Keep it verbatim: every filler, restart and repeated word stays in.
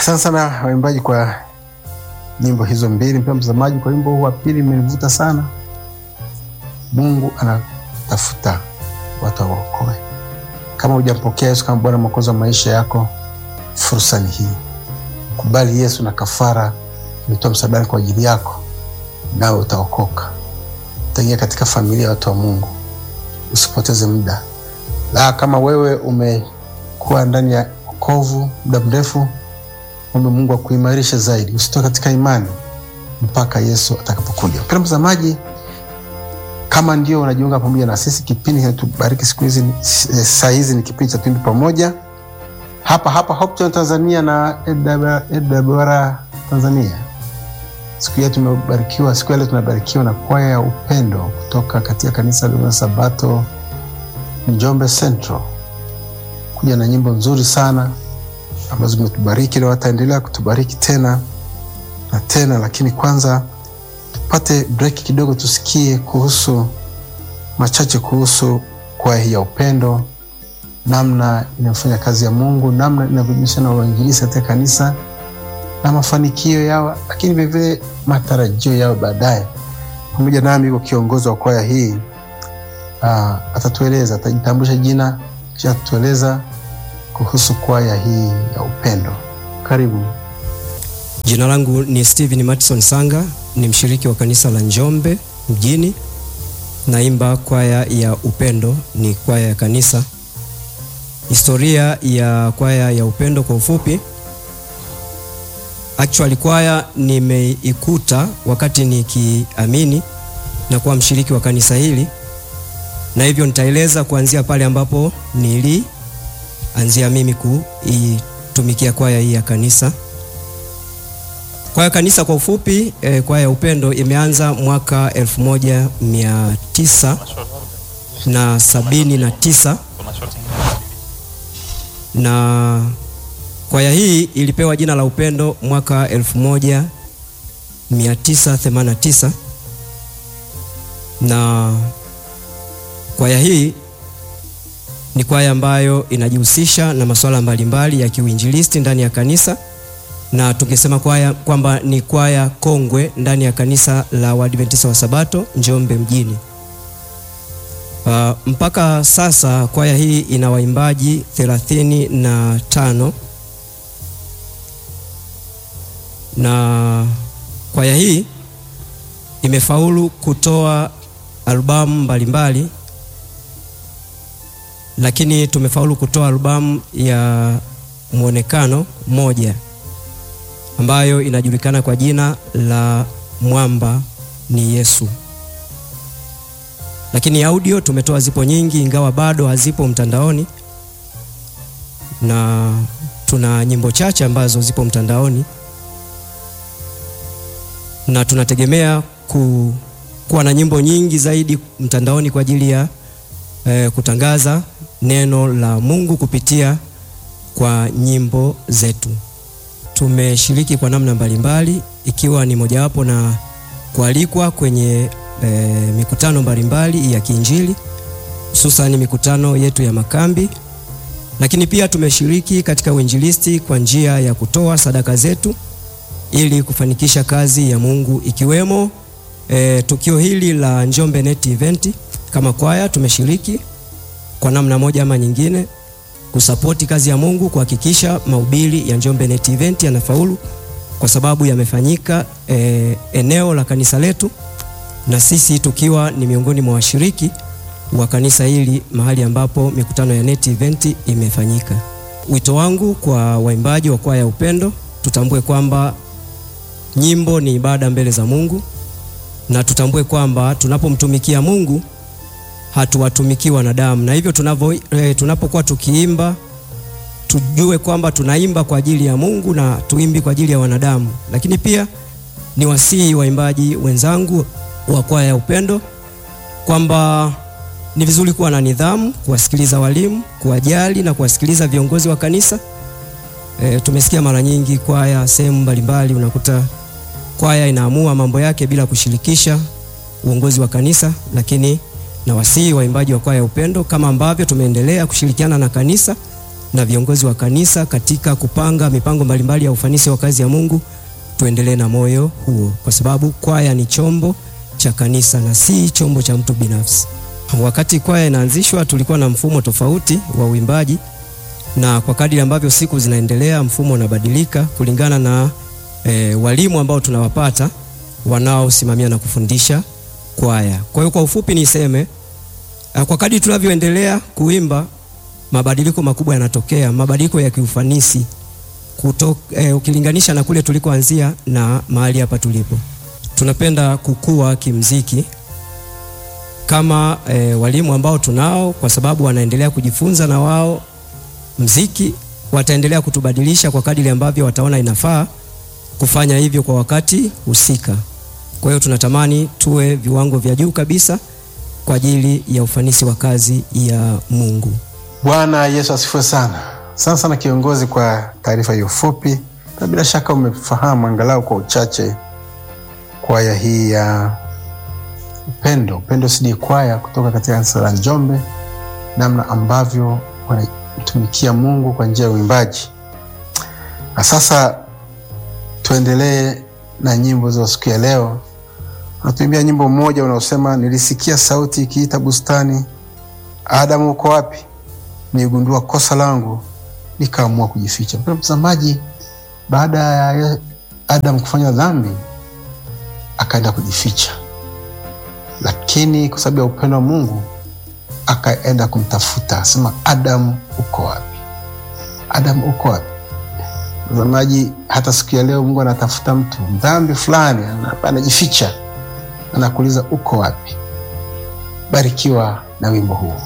Asante sana waimbaji kwa nyimbo hizo mbili. Mpendwa mtazamaji, kwa wimbo huu wa pili umenivuta sana. Mungu anatafuta watu waokoe. Kama hujampokea Yesu kama Bwana Mwokozi wa maisha yako, fursa ni hii. Kubali Yesu na kafara alitoa msalabani kwa ajili yako, nawe utaokoka. Utaingia katika familia ya watu wa Mungu. Usipoteze muda. La, kama wewe umekuwa ndani ya wokovu muda mrefu, omba Mungu akuimarishe zaidi. Usitoke katika imani mpaka Yesu atakapokuja. Mpendwa mtazamaji, kama ndio unajiunga pamoja na sisi, kipindi kinatubariki siku hizi, saa hizi ni kipindi cha Twimbi Pamoja. Hapa hapa Hope Channel Tanzania na E W R Tanzania. Siku ya tumebarikiwa, siku ya leo tunabarikiwa na kwaya ya Upendo kutoka katika kanisa la Sabato Njombe Central. Kuja na nyimbo nzuri sana ambazo zimetubariki, leo wataendelea kutubariki tena na tena, lakini kwanza tupate break kidogo, tusikie kuhusu machache kuhusu kwaya hii ya Upendo, namna inafanya kazi ya Mungu, namna inavyojihusisha na uinjilisti katika kanisa na mafanikio yao, lakini vile vile matarajio yao baadaye. Pamoja nami yuko kiongozi wa kwaya hii, ah, atatueleza, atajitambulisha jina, kisha atatueleza kuhusu kwaya hii ya Upendo. Karibu. Jina langu ni Steven Matson Sanga, ni mshiriki wa kanisa la Njombe mjini. Naimba kwaya ya Upendo, ni kwaya ya kanisa. Historia ya kwaya ya Upendo kwa ufupi. Actually kwaya nimeikuta wakati nikiamini na kuwa mshiriki wa kanisa hili, na hivyo nitaeleza kuanzia pale ambapo nilianzia mimi kuitumikia kwaya hii ya kanisa. Kwaya kanisa kwa ufupi, eh, kwaya ya Upendo imeanza mwaka elfu moja mia tisa na sabini na tisa, na kwaya hii ilipewa jina la Upendo mwaka elfu moja mia tisa themanini na tisa, na kwaya hii ni kwaya ambayo inajihusisha na masuala mbalimbali ya kiuinjilisti ndani ya kanisa, na tungesema kwaya kwamba ni kwaya kongwe ndani ya kanisa la Waadventista wa Sabato Njombe mjini. Uh, mpaka sasa kwaya hii ina waimbaji thelathini na tano, na kwaya hii imefaulu kutoa albamu mbalimbali, lakini tumefaulu kutoa albamu ya muonekano moja ambayo inajulikana kwa jina la Mwamba ni Yesu. Lakini audio tumetoa zipo nyingi, ingawa bado hazipo mtandaoni, na tuna nyimbo chache ambazo zipo mtandaoni, na tunategemea ku, kuwa na nyimbo nyingi zaidi mtandaoni kwa ajili ya eh, kutangaza neno la Mungu kupitia kwa nyimbo zetu. Tumeshiriki kwa namna mbalimbali, ikiwa ni mojawapo na kualikwa kwenye e, mikutano mbalimbali ya kiinjili, hususan mikutano yetu ya makambi. Lakini pia tumeshiriki katika uinjilisti kwa njia ya kutoa sadaka zetu ili kufanikisha kazi ya Mungu, ikiwemo e, tukio hili la Njombe Net Event. Kama kwaya tumeshiriki kwa namna moja ama nyingine kusapoti kazi ya Mungu, kuhakikisha mahubiri ya Njombe Net Event yanafaulu, kwa sababu yamefanyika e, eneo la kanisa letu, na sisi tukiwa ni miongoni mwa washiriki wa kanisa hili mahali ambapo mikutano ya Net Event imefanyika. Wito wangu kwa waimbaji wa kwaya ya Upendo, tutambue kwamba nyimbo ni ibada mbele za Mungu, na tutambue kwamba tunapomtumikia Mungu hatuwatumiki wanadamu, na hivyo tunavyo e, tunapokuwa tukiimba tujue kwamba tunaimba kwa ajili ya Mungu na tuimbi kwa ajili ya wanadamu. Lakini pia ni wasii waimbaji wenzangu wa kwaya ya Upendo kwamba ni vizuri kuwa na nidhamu, kuwasikiliza walimu, kuwajali na kuwasikiliza viongozi wa kanisa. E, tumesikia mara nyingi kwaya sehemu mbalimbali unakuta kwaya inaamua mambo yake bila kushirikisha uongozi wa kanisa, lakini na wasii waimbaji wa kwaya ya Upendo kama ambavyo tumeendelea kushirikiana na kanisa na viongozi wa kanisa katika kupanga mipango mbalimbali ya ufanisi wa kazi ya Mungu, tuendelee na moyo huo, kwa sababu kwaya ni chombo cha kanisa na si chombo cha mtu binafsi. Wakati kwaya inaanzishwa tulikuwa na mfumo tofauti wa uimbaji, na kwa kadiri ambavyo siku zinaendelea mfumo unabadilika kulingana na e, walimu ambao tunawapata wanaosimamia na kufundisha kwaya. Kwa hiyo kwa ufupi niseme, kwa kadiri tunavyoendelea kuimba mabadiliko makubwa yanatokea, mabadiliko ya kiufanisi kutoka, e, ukilinganisha na kule tulikoanzia na mahali hapa tulipo. Tunapenda kukua kimziki kama e, walimu ambao tunao, kwa sababu wanaendelea kujifunza na wao mziki, wataendelea kutubadilisha kwa kadiri ambavyo wataona inafaa kufanya hivyo kwa wakati husika. Kwa hiyo tunatamani tuwe viwango vya juu kabisa kwa ajili ya ufanisi wa kazi ya Mungu. Bwana Yesu asifiwe sana. Sana sana kiongozi, kwa taarifa hiyo fupi. Bila shaka umefahamu angalau kwa uchache kwaya hii ya Upendo, Upendo C D kwaya kutoka katika kanisa la Njombe, namna ambavyo wanatumikia Mungu kwa njia ya uimbaji. Na sasa tuendelee na nyimbo za siku ya leo. Natuimbia nyimbo moja unaosema, nilisikia sauti ikiita bustani, Adamu uko wapi? Nigundua kosa langu, nikaamua kujificha. Mpendwa mtazamaji, baada ya Adam kufanya dhambi akaenda kujificha, lakini kwa sababu ya upendo wa Mungu akaenda kumtafuta. Sema, Adam uko wapi? Adam uko wapi? Mtazamaji, hata siku ya leo Mungu anatafuta mtu dhambi fulani, anajificha, anakuuliza uko wapi? Barikiwa na wimbo huu.